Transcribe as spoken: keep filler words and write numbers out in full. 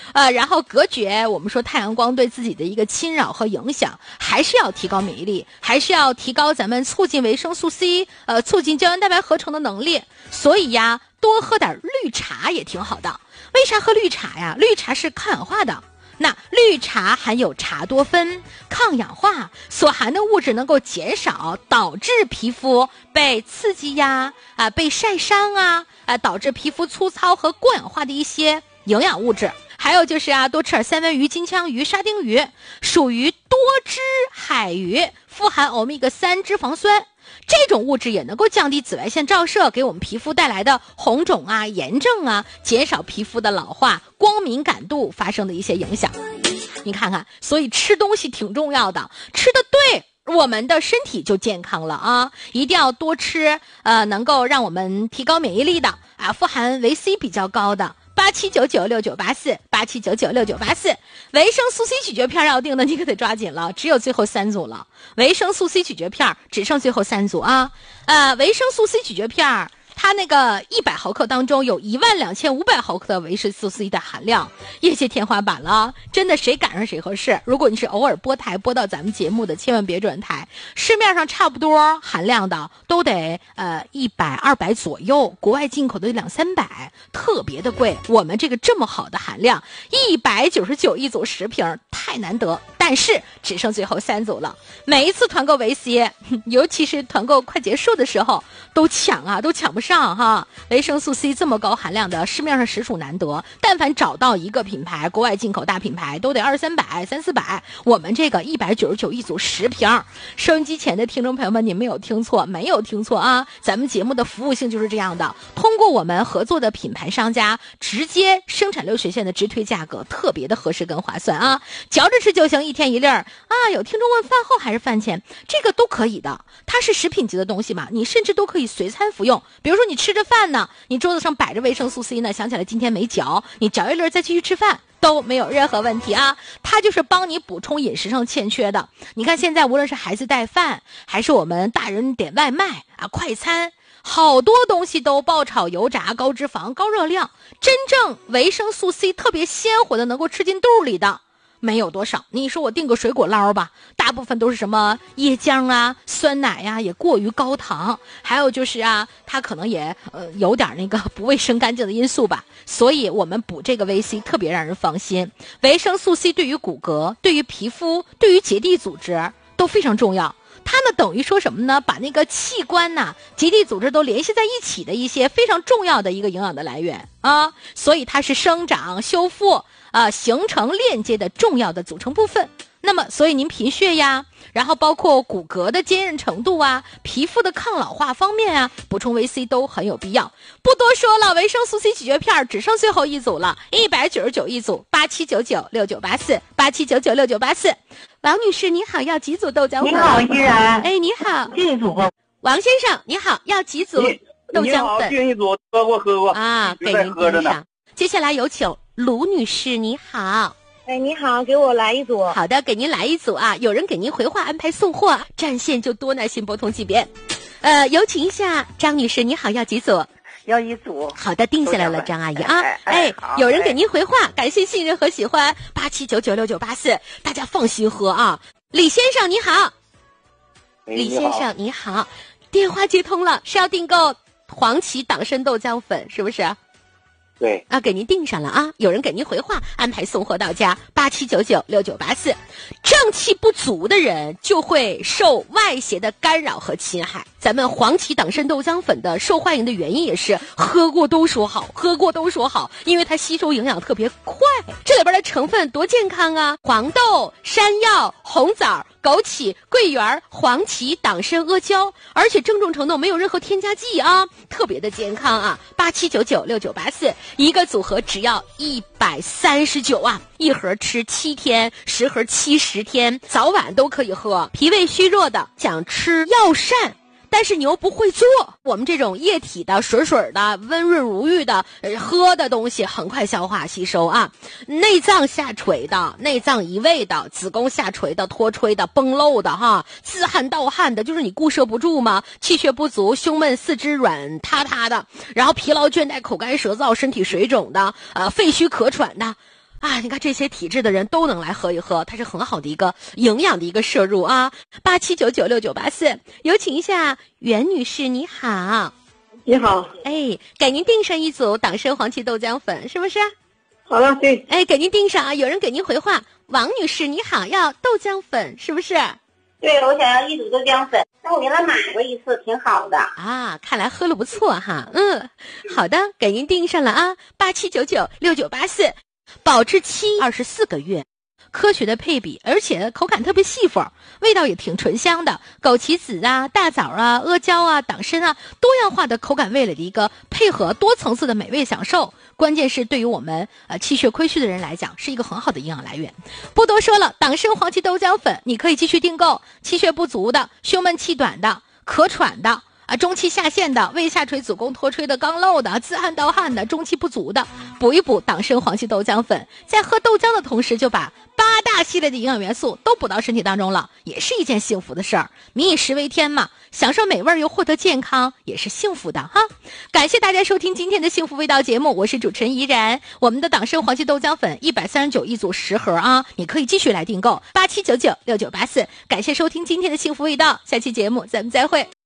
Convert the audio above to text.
呃，然后隔绝我们说太阳光对自己的一个侵扰和影响，还是要提高免疫力，还是要提高咱们促进维生素 C， 呃，促进胶原蛋白合成的能力。所以呀，多喝点绿茶也挺好的。为啥喝绿茶呀？绿茶是抗氧化的。那绿茶含有茶多酚，抗氧化，所含的物质能够减少导致皮肤被刺激呀、啊被晒伤啊、啊导致皮肤粗糙和过氧化的一些营养物质。还有就是啊，多吃点三文鱼、金枪鱼、沙丁鱼，属于多脂海鱼，富含欧米伽三脂肪酸。这种物质也能够降低紫外线照射给我们皮肤带来的红肿啊、炎症啊，减少皮肤的老化、光敏感度发生的一些影响。你看看，所以吃东西挺重要的，吃的对，我们的身体就健康了啊！一定要多吃，呃，能够让我们提高免疫力的啊，富含维 C 比较高的。八七九九六九八四，八七九九六九八四，维生素 C 咀嚼片要定的，你可得抓紧了，只有最后三组了。维生素 C 咀嚼片只剩最后三组啊！呃，维生素 C 咀嚼片它那个一百毫克当中有一万两千五百毫克的维生素 C 的含量，业界天花板了，真的谁赶上谁合适。如果你是偶尔播台播到咱们节目的，千万别转台。市面上差不多含量的都得呃一百二百左右，国外进口的两三百，特别的贵。我们这个这么好的含量，一百九十九一组十瓶，太难得。但是只剩最后三组了，每一次团购维 C， 尤其是团购快结束的时候，都抢啊，都抢不上哈。维生素 C 这么高含量的，市面上实属难得。但凡找到一个品牌，国外进口大品牌都得二三百、三四百，我们这个一百九十九一组十瓶。收音机前的听众朋友们，你没有听错，没有听错啊！咱们节目的服务性就是这样的，通过我们合作的品牌商家，直接生产流水线的直推价格，特别的合适跟划算啊！嚼着吃就行，一天一粒儿啊！有听众问饭后还是饭前，这个都可以的，它是食品级的东西嘛，你甚至都可以随餐服用。比如说你吃着饭呢，你桌子上摆着维生素 C 呢，想起来今天没嚼，你嚼一粒再继续吃饭都没有任何问题啊！它就是帮你补充饮食上欠缺的。你看现在无论是孩子带饭，还是我们大人点外卖啊，快餐，好多东西都爆炒油炸、高脂肪、高热量，真正维生素 C 特别鲜活的能够吃进肚里的没有多少。你说我订个水果捞吧，大部分都是什么椰浆啊、酸奶呀、啊，也过于高糖，还有就是啊，它可能也呃有点那个不卫生干净的因素吧。所以我们补这个维 C 特别让人放心。维生素 C 对于骨骼、对于皮肤、对于结缔组织都非常重要。它呢等于说什么呢？把那个器官呐、结缔组织都联系在一起的一些非常重要的一个营养的来源啊，所以它是生长、修复啊、形成链接的重要的组成部分。那么，所以您贫血呀，然后包括骨骼的坚韧程度啊，皮肤的抗老化方面啊，补充维 C 都很有必要。不多说了，维生素 C 咀嚼片只剩最后一组了，一百九十九一组，八七九九六九八四，八七九九六九八四。王女士你好，要几组豆浆粉？ 你好，依然。 哎，你好， 这一组吧。 王先生你好，要几组豆浆粉？ 订一组，喝过喝过啊，给您订上。接下来有请卢女士，你好。 哎，你好，给我来一组。 好的，给您来一组啊！有人给您回话安排送货，占线就多耐心拨通几遍。呃，有请一下张女士，你好，要几组？ 要一组。 好的，定下来了，张阿姨啊。 哎， 哎哎有人给您回话，感谢信任和喜欢，八七九九六九八四，大家放心喝啊。李先生你好，李先生你好，电话接通了，是要订购黄芪党参豆浆粉是不是？ 对啊，给您订上了啊！有人给您回话，安排送货到家，八七九九六九八四。正气不足的人就会受外邪的干扰和侵害。咱们黄芪党参豆浆粉的受欢迎的原因也是喝过都说好，喝过都说好，因为它吸收营养特别快。这里边的成分多健康啊！黄豆、山药、红枣、枸杞、桂圆、黄芪、党参、阿胶，而且郑重承诺没有任何添加剂啊，特别的健康啊！八七九九六九八四，一个组合只要一百三十九啊，一盒吃七天，十盒七十天，早晚都可以喝。脾胃虚弱的想吃药膳，但是你又不会做，我们这种液体的、水水的、温润如玉的、呃、喝的东西，很快消化吸收啊。内脏下垂的、内脏移位的、子宫下垂的、脱垂的、崩漏的哈，自汗盗汗的，就是你固摄不住嘛，气血不足、胸闷、四肢软塌塌的，然后疲劳倦怠、口干舌燥、身体水肿的，呃，肺虚咳喘的。 啊，你看这些体质的人都能来喝一喝，它是很好的一个营养的一个摄入啊。八七九九六九八四，有请一下袁女士，你好。 你好， 哎，给您订上一组党参黄芪豆浆粉，是不是？ 好了，对， 哎，给您订上啊。有人给您回话，王女士你好，要豆浆粉，是不是？ 对，我想要一组豆浆粉，那我原来买过一次，挺好的啊，看来喝了不错哈。嗯，好的，给您订上了啊。八七九九六九八四，保质期二十四个月。科学的配比，而且口感特别细缝，味道也挺醇香的。枸杞子啊、大枣啊、阿胶啊、党参啊，多样化的口感味蕾的一个配合，多层次的美味享受。关键是对于我们呃气血亏虚的人来讲，是一个很好的营养来源。不多说了，党参黄芪豆浆粉你可以继续订购。气血不足的、胸闷气短的、咳喘的啊，中气下陷的、胃下垂、子宫脱垂的、肛瘘的、自汗盗汗的、中气不足的，补一补党参黄芪豆浆粉，在喝豆浆的同时，就把八大系列的营养元素都补到身体当中了，也是一件幸福的事儿。民以食为天嘛，享受美味又获得健康，也是幸福的哈。感谢大家收听今天的幸福味道节目，我是主持人怡然。我们的党参黄芪豆浆粉一百三十九一组十盒啊，你可以继续来订购八七九九六九八四。感谢收听今天的幸福味道，下期节目咱们再会。